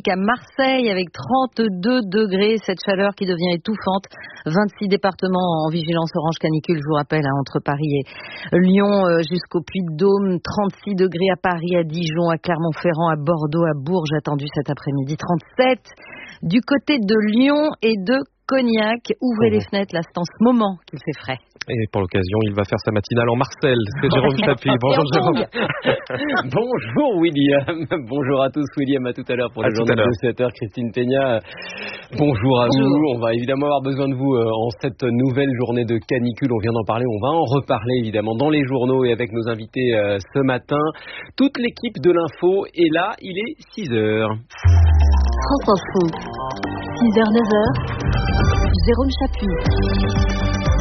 climatique à Marseille avec 32 degrés, cette chaleur qui devient étouffante. 26 départements en vigilance orange canicule, je vous rappelle, entre Paris et Lyon jusqu'au Puy-de-Dôme. 36 degrés à Paris, à Dijon, à Clermont-Ferrand, à Bordeaux, à Bourges, attendu cet après-midi. 37 du côté de Lyon et de Cognac. Ouvrez les fenêtres, là, c'est en ce moment qu'il fait frais. Et pour l'occasion, il va faire sa matinale en Marcel. C'est Jérôme Chapuis. Bonjour Jérôme. Bonjour William. Bonjour à tous. William, à tout à l'heure pour le journal de 7h. Christine Peña, bonjour à vous. On va évidemment avoir besoin de vous en cette nouvelle journée de canicule. On vient d'en parler, on va en reparler évidemment dans les journaux et avec nos invités ce matin. Toute l'équipe de l'info est là, il est 6h. France Info, 6h, 9h, Jérôme Chapuis.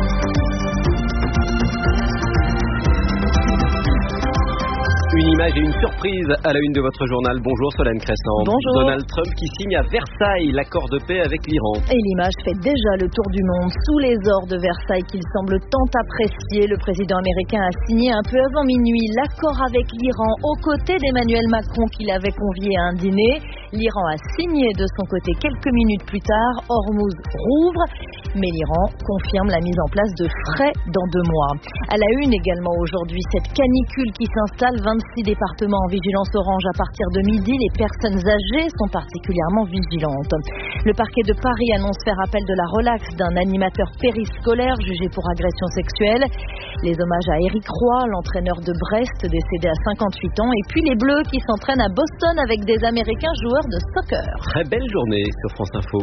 Une image et une surprise à la une de votre journal. Bonjour Solène Crescent. Bonjour. Donald Trump qui signe à Versailles l'accord de paix avec l'Iran. Et l'image fait déjà le tour du monde. Sous les ors de Versailles qu'il semble tant apprécier, le président américain a signé un peu avant minuit l'accord avec l'Iran aux côtés d'Emmanuel Macron qui l'avait convié à un dîner. L'Iran a signé de son côté quelques minutes plus tard. Hormuz rouvre, mais l'Iran confirme la mise en place de frais dans 2 mois. À la une également aujourd'hui, cette canicule qui s'installe, 26 départements en vigilance orange à partir de midi. Les personnes âgées sont particulièrement vigilantes. Le parquet de Paris annonce faire appel de la relaxe d'un animateur périscolaire jugé pour agression sexuelle. Les hommages à Éric Roy, l'entraîneur de Brest décédé à 58 ans. Et puis les Bleus qui s'entraînent à Boston avec des Américains joueurs de soccer. Très belle journée sur France Info.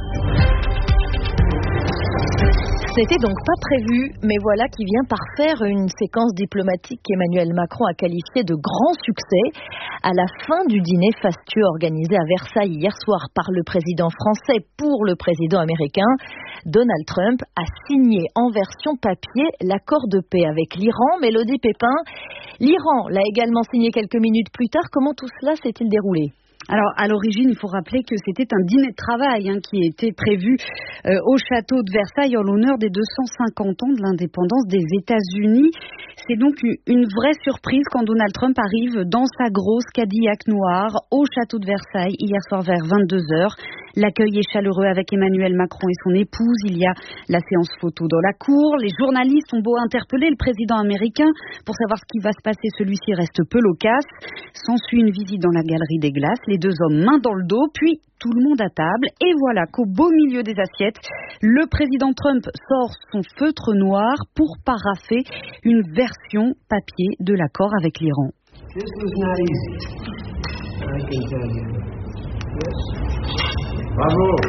C'était donc pas prévu, mais voilà qui vient parfaire une séquence diplomatique qu'Emmanuel Macron a qualifiée de grand succès. À la fin du dîner fastueux organisé à Versailles hier soir par le président français pour le président américain, Donald Trump a signé en version papier l'accord de paix avec l'Iran. Mélodie Pépin, l'Iran l'a également signé quelques minutes plus tard. Comment tout cela s'est-il déroulé ? Alors, à l'origine, il faut rappeler que c'était un dîner de travail qui était prévu au château de Versailles en l'honneur des 250 ans de l'indépendance des États-Unis. C'est donc une vraie surprise quand Donald Trump arrive dans sa grosse Cadillac noire au château de Versailles hier soir vers 22h. L'accueil est chaleureux avec Emmanuel Macron et son épouse. Il y a la séance photo dans la cour. Les journalistes ont beau interpeller le président américain pour savoir ce qui va se passer. Celui-ci reste peu loquace. S'ensuit une visite dans la galerie des glaces. Les 2 hommes main dans le dos, puis tout le monde à table. Et voilà qu'au beau milieu des assiettes, le président Trump sort son feutre noir pour paraffer une version papier de l'accord avec l'Iran. Bravo.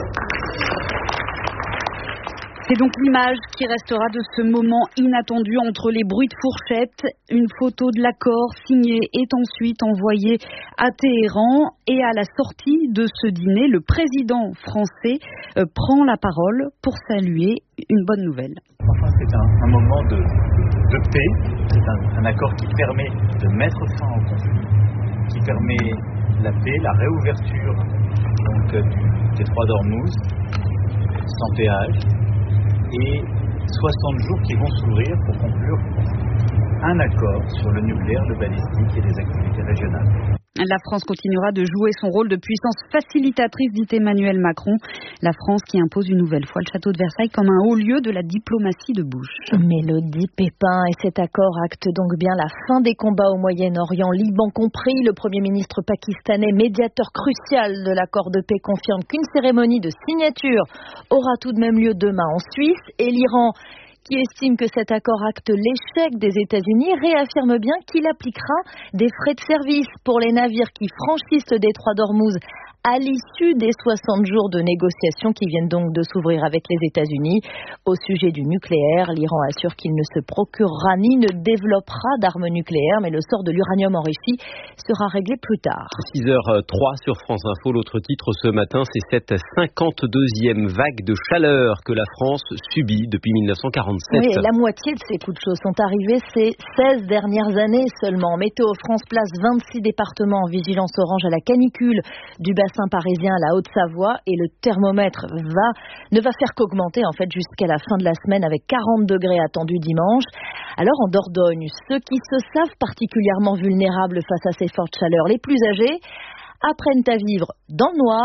C'est donc l'image qui restera de ce moment inattendu entre les bruits de fourchette. Une photo de l'accord signé est ensuite envoyée à Téhéran. Et à la sortie de ce dîner, le président français prend la parole pour saluer une bonne nouvelle. Enfin, c'est un moment de paix. C'est un accord qui permet de mettre fin au conflit, qui permet la paix, la réouverture donc, du détroit d'Ormuz, sans péage. Et 60 jours qui vont s'ouvrir pour conclure un accord sur le nucléaire, le balistique et les activités régionales. La France continuera de jouer son rôle de puissance facilitatrice, dit Emmanuel Macron. La France qui impose une nouvelle fois le château de Versailles comme un haut lieu de la diplomatie de Bush. Mélodie Pépin, et cet accord acte donc bien la fin des combats au Moyen-Orient, Liban compris. Le Premier ministre pakistanais, médiateur crucial de l'accord de paix, confirme qu'une cérémonie de signature aura tout de même lieu demain en Suisse. Et l'Iran, qui estime que cet accord acte l'échec des États-Unis, réaffirme bien qu'il appliquera des frais de service pour les navires qui franchissent le détroit d'Ormuz à l'issue des 60 jours de négociations qui viennent donc de s'ouvrir avec les États-Unis. Au sujet du nucléaire, l'Iran assure qu'il ne se procurera ni ne développera d'armes nucléaires, mais le sort de l'uranium enrichi sera réglé plus tard. 6h03 sur France Info. L'autre titre ce matin, c'est cette 52e vague de chaleur que la France subit depuis 1947. Oui, la moitié de ces coups de chaud sont arrivés ces 16 dernières années seulement. Météo France place 26 départements en vigilance orange à la canicule du bassin parisien à la Haute-Savoie, et le thermomètre ne va faire qu'augmenter en fait jusqu'à la fin de la semaine avec 40 degrés attendus dimanche. Alors en Dordogne, ceux qui se savent particulièrement vulnérables face à ces fortes chaleurs, les plus âgés, apprennent à vivre dans le noir